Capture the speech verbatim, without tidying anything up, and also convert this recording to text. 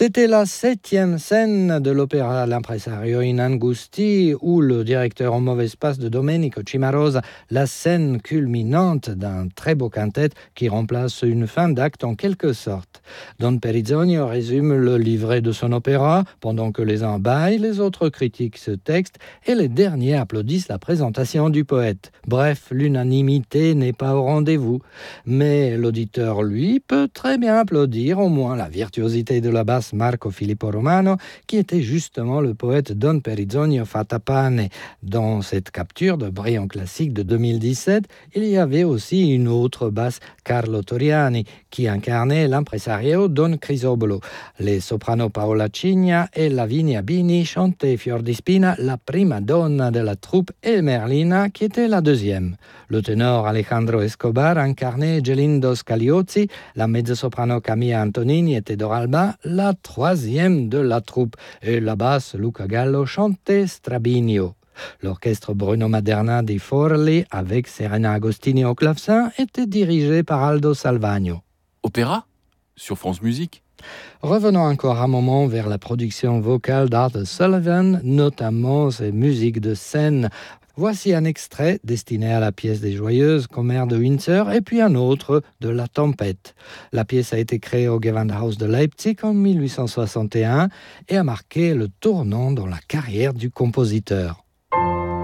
C'était la septième scène de l'opéra L'Impresario in Angusti, où le directeur en mauvaise passe de Domenico Cimarosa, la scène culminante d'un très beau quintet qui remplace une fin d'acte en quelque sorte. Don Perizzonio résume le livret de son opéra, pendant que les uns bâillent, les autres critiquent ce texte et les derniers applaudissent la présentation du poète. Bref, l'unanimité n'est pas au rendez-vous, mais l'auditeur, lui, peut très bien applaudir au moins la virtuosité de la basse Marco Filippo Romano, qui était justement le poète Don Perizzonio Fattapane. Dans cette capture de brillant classique de deux mille dix-sept, il y avait aussi une autre basse, Carlo Toriani, qui incarnait l'impresario Don Crisobolo. Les sopranos Paola Cigna et Lavinia Bini chantaient Fior di Spina, la prima donna de la troupe, et Merlina, qui était la deuxième. Le ténor Alejandro Escobar incarnait Gelindo Scagliozzi, la mezzo-soprano Camilla Antonini et Tedor Alba, la troisième de la troupe, et la basse Luca Gallo chantait Strabinio. L'orchestre Bruno Maderna di Forli, avec Serena Agostini au clavecin, était dirigé par Aldo Salvagno. Opéra sur France Musique. Revenons encore un moment vers la production vocale d'Arthur Sullivan, notamment ses musiques de scène. Voici un extrait destiné à la pièce des Joyeuses, commère de Windsor, et puis un autre de La Tempête. La pièce a été créée au Gewandhaus de Leipzig en mille huit cent soixante et un et a marqué le tournant dans la carrière du compositeur.